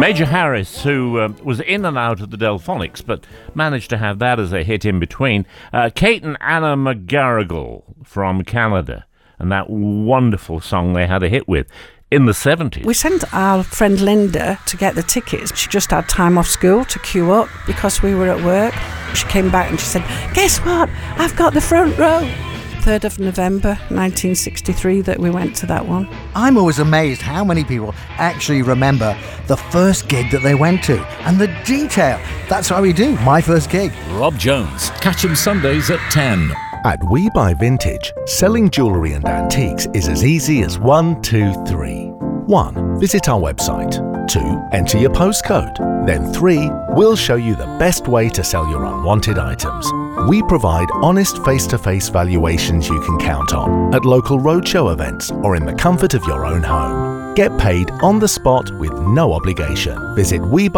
Major Harris, who was in and out of the Delphonics, but managed to have that as a hit in between. Kate and Anna McGarrigle from Canada, and that wonderful song they had a hit with in the 70s. We sent our friend Linda to get the tickets. She just had time off school to queue up because we were at work. She came back and she said, "Guess what? I've got the front row." 3rd of November 1963 that we went to that one. I'm always amazed how many people actually remember the first gig that they went to and the detail. That's how we do My First Gig. Rob Jones. Catch him Sundays at 10. At We Buy Vintage, selling jewellery and antiques is as easy as 1, 2, 3. 1. Visit our website. 2. Enter your postcode. Then 3. We'll show you the best way to sell your unwanted items. We provide honest face-to-face valuations you can count on at local roadshow events or in the comfort of your own home. Get paid on the spot with no obligation. Visit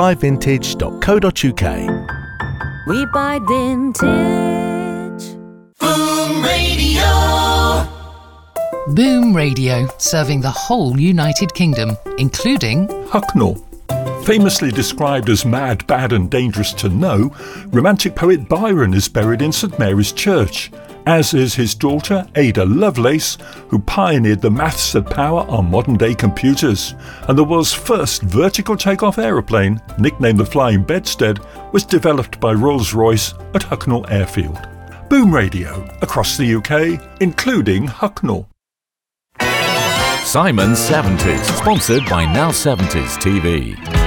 webuyvintage.co.uk. We Buy Vintage. Boom Radio. Boom Radio, serving the whole United Kingdom, including Hucknall. Famously described as mad, bad and dangerous to know, Romantic poet Byron is buried in St Mary's Church, as is his daughter Ada Lovelace, who pioneered the maths that power our modern-day computers. And the world's first vertical takeoff aeroplane, nicknamed the Flying Bedstead, was developed by Rolls-Royce at Hucknall Airfield. Boom Radio, across the UK, including Hucknall. Simon's 70s, sponsored by Now 70s TV.